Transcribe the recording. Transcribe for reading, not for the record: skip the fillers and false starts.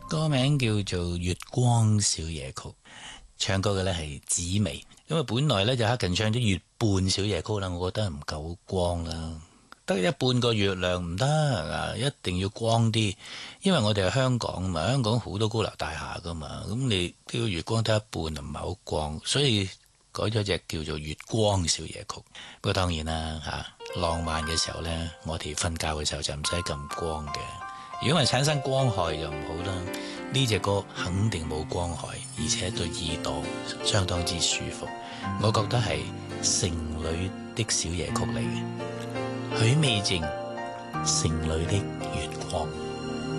歌名叫做《月光小夜曲》，唱歌嘅呢係紫薇。因為本來呢就黑近唱咗月半小夜曲啦，我覺得唔夠光啦，得一半個月亮唔得啊，一定要光啲。因為我哋係香港嘛，香港好多高樓大廈噶嘛，咁你呢個月光得一半唔係好光，所以改咗隻叫做《月光小夜曲》。不過當然啦浪漫嘅時候呢，我哋瞓覺嘅時候就唔使咁光嘅。如果係產生光害就唔好啦，呢隻歌肯定冇光害，而且對耳朵相當之舒服。我覺得係城裏的小夜曲嚟嘅，許美靜《城裏的月光》。